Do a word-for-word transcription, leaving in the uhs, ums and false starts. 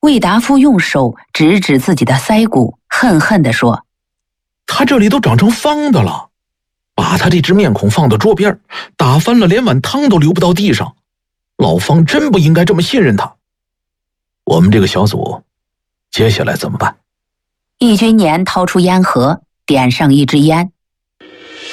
魏达夫用手指指自己的腮骨，恨恨地说： 他这里都长成方的了，把他这只面孔放到桌边，打翻了连碗汤都流不到地上。老方真不应该这么信任他。我们这个小组接下来怎么办？ 易君年掏出烟盒，点上一支烟，